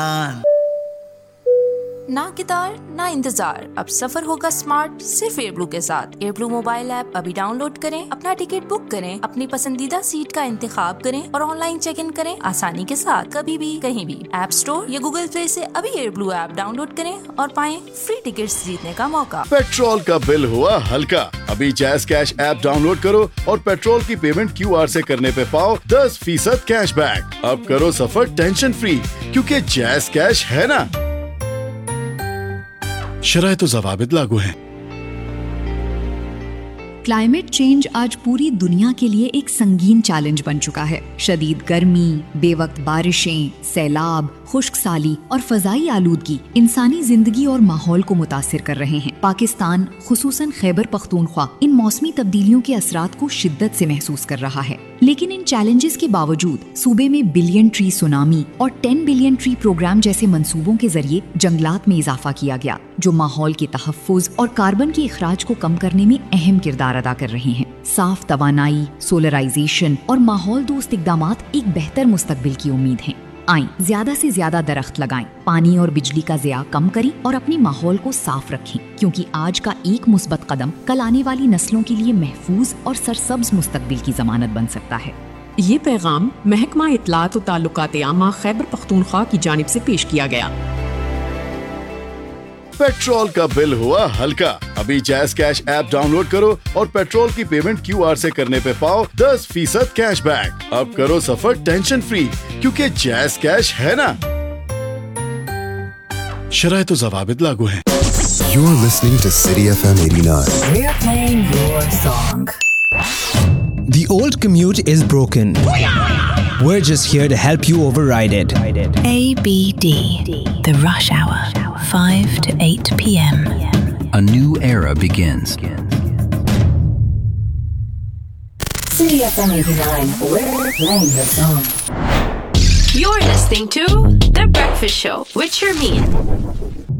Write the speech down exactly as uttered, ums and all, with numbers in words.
ना कितार ना इंतजार, अब सफर होगा स्मार्ट सिर्फ एयरब्लू के साथ। एयरब्लू मोबाइल ऐप अभी डाउनलोड करें, अपना टिकट बुक करें, अपनी पसंदीदा सीट का इंतखाब करें और ऑनलाइन चेक इन करें आसानी के साथ, कभी भी कहीं भी। ऐप स्टोर या गूगल प्ले से अभी एयरब्लू ऐप डाउनलोड करें और पाएं फ्री टिकट्स जीतने का मौका। पेट्रोल का बिल हुआ हल्का, अभी जैज़ कैश ऐप डाउनलोड करो और पेट्रोल की पेमेंट क्यू आर से करने पे पाओ दस फीसद कैश बैक। अब करो सफर टेंशन फ्री, क्योंकि जैज़ कैश है ना। शराइत व ज़वाबित लागू हैं। क्लाइमेट चेंज आज पूरी दुनिया के लिए एक संगीन चैलेंज बन चुका है। शदीद गर्मी, बेवक्त बारिशें, सैलाब, खुश्क साली और फजाई आलूदगी इंसानी जिंदगी और माहौल को मुतासिर कर रहे हैं। पाकिस्तान खुसूसन खैबर पख्तूनख्वा इन मौसमी तब्दीलियों के असरात को शिद्दत से महसूस कर रहा है। लेकिन इन चैलेंजेस के बावजूद सूबे में बिलियन ट्री सुनामी और टेन बिलियन ट्री प्रोग्राम जैसे मंसूबों के जरिए जंगलात में इजाफा किया गया, जो माहौल के तहफ़्फ़ुज़ और कार्बन के इखराज को कम करने में अहम किरदार अदा कर रहे हैं। साफ तवानाई, सोलराइजेशन और माहौल दोस्त इक़दामात एक बेहतर मुस्तकबिल की उम्मीद हैं। आएं, ज्यादा से ज्यादा दरख्त लगाएं, पानी और बिजली का ज़िया कम करें और अपने माहौल को साफ रखें, क्योंकि आज का एक मुस्बत कदम कल आने वाली नस्लों के लिए महफूज और सरसब्ज मुस्तकबिल की जमानत बन सकता है। ये पैगाम महकमा इत्तलात व ताल्लुकात आमा खैबर पख्तूनख्वा की जानिब से पेश किया गया। पेट्रोल का बिल हुआ हल्का, अभी जैज़ कैश ऐप डाउनलोड करो और पेट्रोल की पेमेंट क्यू आर से करने पे पाओ दस फीसद कैश बैक। अब करो सफर टेंशन फ्री, क्योंकि जैज़ कैश है ना। शराइत व ज़वाबित लागू हैं। You're listening to City F M eighty-nine. We're playing your song. The old commute is broken. We're just here to help you override it. A B D, the rush hour, five to eight p m. A new era begins. City F M eighty-nine, we're playing your song. You're listening to The Breakfast Show with Sharmeen.